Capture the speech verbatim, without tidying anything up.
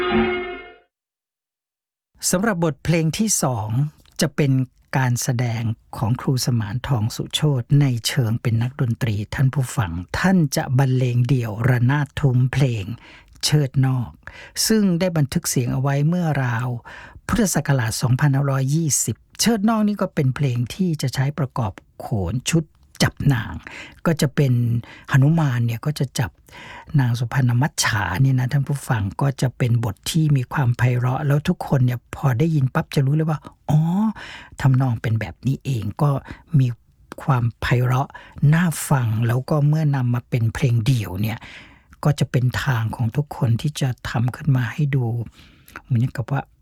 สำหรับบทเพลงที่สองจะเป็นการแสดงของครูสมานทองสุโชติในเชิงเป็นนักดนตรีท่านผู้ฟังท่านจะบรรเลงเดี่ยวระนาดทุ้มเพลงเชิดนอกซึ่งได้บันทึกเสียงเอาไว้เมื่อราวพุทธศักราชสองพันห้าร้อยยี่สิบเชิดนอกนี่ก็เป็นเพลงที่จะใช้ประกอบโขนชุดจับนางก็จะเป็นหนุมานเนี่ยก็จะจับนางสุพรรณมัจฉาเนี่ยนะท่านผู้ฟังก็จะเป็นบทที่มีความไพเราะแล้วทุกคนเนี่ยพอได้ยินปั๊บจะรู้เลยว่าอ๋อทำนองเป็นแบบนี้เองก็มีความไพเราะน่าฟังแล้วก็เมื่อนำมาเป็นเพลงเดี่ยวเนี่ยก็จะเป็นทางของทุกคนที่จะทำขึ้นมาให้ดูเหมือนกับว่า